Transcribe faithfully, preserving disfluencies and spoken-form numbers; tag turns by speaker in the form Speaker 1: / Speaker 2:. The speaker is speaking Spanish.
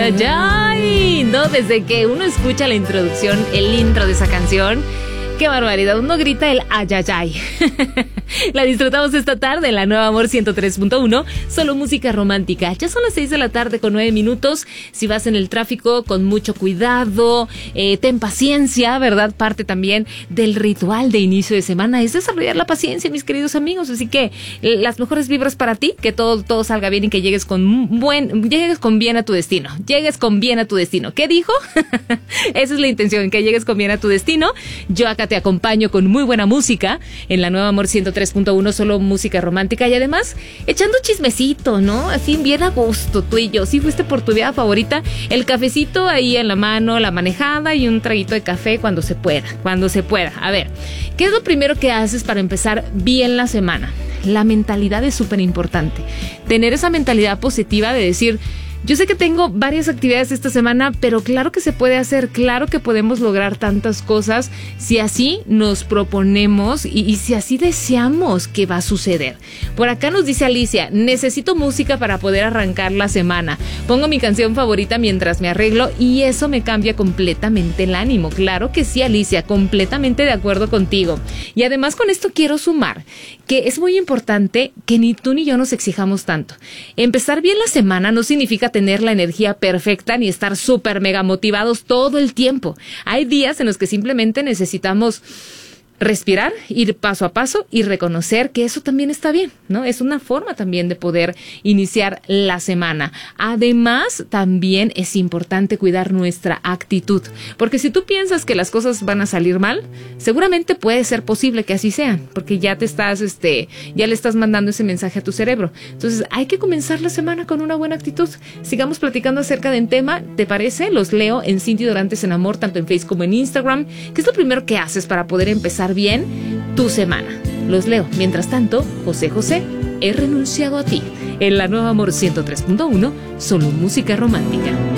Speaker 1: ay, ay. No, desde que uno escucha la introducción, el intro de esa canción, qué barbaridad, uno grita el ayayay. La disfrutamos esta tarde en la Nueva Amor ciento tres punto uno, solo música romántica. Ya son las seis de la tarde con nueve minutos. Si vas en el tráfico, con mucho cuidado, eh, ten paciencia, ¿verdad? Parte también del ritual de inicio de semana es desarrollar la paciencia, mis queridos amigos. Así que eh, las mejores vibras para ti, que todo, todo salga bien y que llegues con buen, llegues con bien a tu destino. Llegues con bien a tu destino. ¿Qué dijo? Esa es la intención, que llegues con bien a tu destino. Yo acá te acompaño con muy buena música en la Nueva Amor ciento tres punto uno, solo música romántica, y además echando chismecito, ¿no? Así bien a gusto, tú y yo. Si fuiste por tu vida favorita, el cafecito ahí en la mano, la manejada y un traguito de café cuando se pueda, cuando se pueda. A ver, ¿qué es lo primero que haces para empezar bien la semana? La mentalidad es súper importante. Tener esa mentalidad positiva de decir, yo sé que tengo varias actividades esta semana, pero claro que se puede hacer, claro que podemos lograr tantas cosas si así nos proponemos y, y si así deseamos que va a suceder. Por acá nos dice Alicia, necesito música para poder arrancar la semana. Pongo mi canción favorita mientras me arreglo y eso me cambia completamente el ánimo. Claro que sí, Alicia, completamente de acuerdo contigo. Y además con esto quiero sumar que es muy importante que ni tú ni yo nos exijamos tanto. Empezar bien la semana no significa tener la energía perfecta ni estar súper mega motivados todo el tiempo. Hay días en los que simplemente necesitamos respirar, ir paso a paso y reconocer que eso también está bien, ¿no? Es una forma también de poder iniciar la semana. Además, también es importante cuidar nuestra actitud, porque si tú piensas que las cosas van a salir mal, seguramente puede ser posible que así sean, porque ya te estás, este, ya le estás mandando ese mensaje a tu cerebro. Entonces, hay que comenzar la semana con una buena actitud. Sigamos platicando acerca del tema, ¿te parece? Los leo en Cindy Dorantes en Amor, tanto en Facebook como en Instagram. ¿Qué es lo primero que haces para poder empezar bien tu semana? Los leo. Mientras tanto, José José, he renunciado a ti. En la Nueva Amor ciento tres punto uno, solo música romántica.